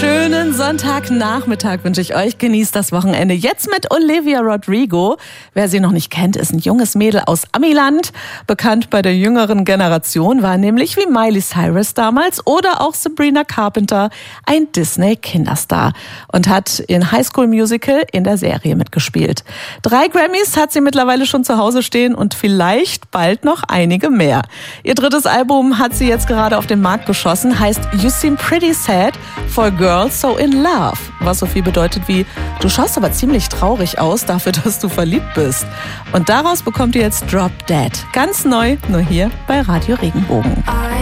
Schönen Sonntagnachmittag wünsche ich euch. Genießt das Wochenende jetzt mit Olivia Rodrigo. Wer sie noch nicht kennt, ist ein junges Mädel aus Amiland. Bekannt bei der jüngeren Generation, war nämlich wie Miley Cyrus damals oder auch Sabrina Carpenter ein Disney-Kinderstar und hat in High School Musical in der Serie mitgespielt. 3 Grammys hat sie mittlerweile schon zu Hause stehen und vielleicht bald noch einige mehr. Ihr drittes Album hat sie jetzt gerade auf den Markt geschossen, heißt You Seem Pretty Sad for a Girl So in Love, was so viel bedeutet wie, du schaust aber ziemlich traurig aus dafür, dass du verliebt bist. Und daraus bekommt ihr jetzt Drop Dead. Ganz neu, nur hier bei Radio Regenbogen.